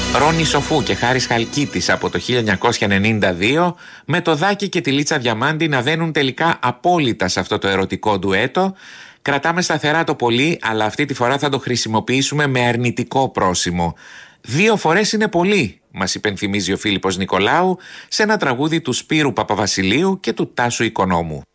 Ρόνι Σοφού και Χάρης Χαλκίτης από το 1992, με το Δάκη και τη Λίτσα Διαμάντη να δένουν τελικά απόλυτα σε αυτό το ερωτικό ντουέτο. Κρατάμε σταθερά το πολύ, αλλά αυτή τη φορά θα το χρησιμοποιήσουμε με αρνητικό πρόσημο. 2 φορές είναι πολύ, μας υπενθυμίζει ο Φίλιππος Νικολάου σε ένα τραγούδι του Σπύρου Παπαβασιλείου και του Τάσου Οικονόμου.